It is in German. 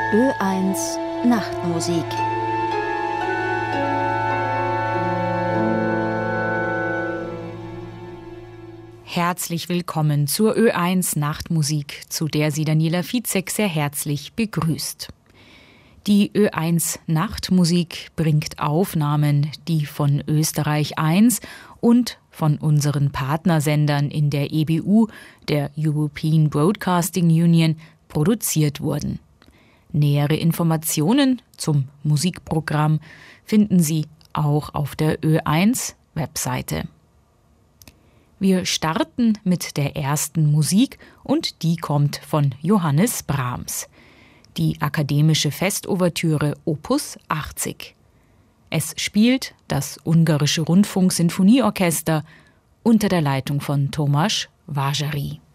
Ö1 Nachtmusik. Herzlich willkommen zur Ö1 Nachtmusik, zu der Sie Daniela Fizek sehr herzlich begrüßt. Die Ö1 Nachtmusik bringt Aufnahmen, die von Österreich 1 und von unseren Partnersendern in der EBU, der European Broadcasting Union, produziert wurden. Nähere Informationen zum Musikprogramm finden Sie auch auf der Ö1-Webseite. Wir starten mit der ersten Musik und die kommt von Johannes Brahms. Die akademische Festouvertüre Opus 80. Es spielt das Ungarische Rundfunksinfonieorchester unter der Leitung von Tomáš Vážary.